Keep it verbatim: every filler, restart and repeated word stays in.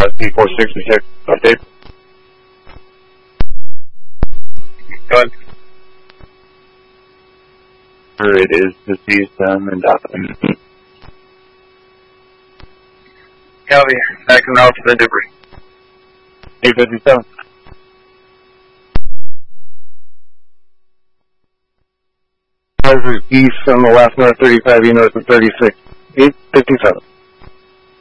P four sixty-six, update. Go ahead. It is deceased um, and documented. Copy. Back and out to the debris. eight fifty-seven. East on the last north thirty-five, E north of thirty-six. eight fifty-seven.